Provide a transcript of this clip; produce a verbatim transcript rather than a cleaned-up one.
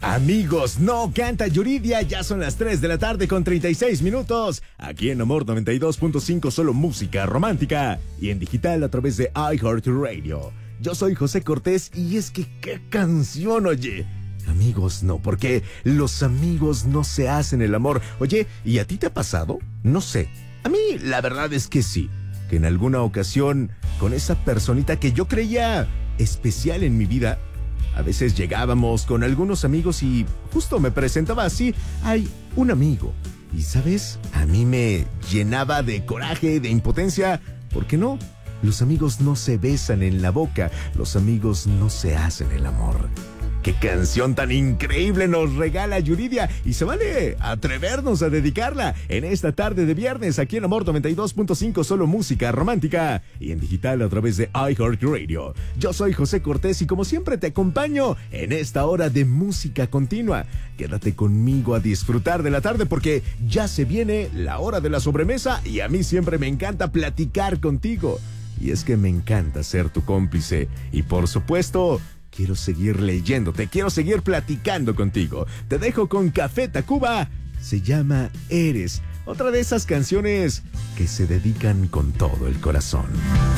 Amigos, no canta Yuridia, ya son las tres de la tarde con treinta y seis minutos. Aquí en Amor noventa y dos punto cinco, solo música romántica. Y en digital a través de iHeartRadio. Yo soy José Cortés y es que qué canción, oye. Amigos, no, porque los amigos no se hacen el amor. Oye, ¿y a ti te ha pasado? No sé. A mí la verdad es que sí. Que en alguna ocasión, con esa personita que yo creía especial en mi vida, a veces llegábamos con algunos amigos y justo me presentaba así, hay un amigo. Y ¿sabes? A mí me llenaba de coraje, de impotencia. ¿Por qué no? Los amigos no se besan en la boca, los amigos no se hacen el amor. ¡Qué canción tan increíble nos regala Yuridia! Y se vale atrevernos a dedicarla en esta tarde de viernes aquí en Amor noventa y dos punto cinco, solo música romántica. Y en digital a través de iHeartRadio. Yo soy José Cortés y como siempre te acompaño en esta hora de música continua. Quédate conmigo a disfrutar de la tarde porque ya se viene la hora de la sobremesa y a mí siempre me encanta platicar contigo. Y es que me encanta ser tu cómplice. Y por supuesto, quiero seguir leyéndote, quiero seguir platicando contigo. Te dejo con Café Tacuba. Se llama Eres. Otra de esas canciones que se dedican con todo el corazón.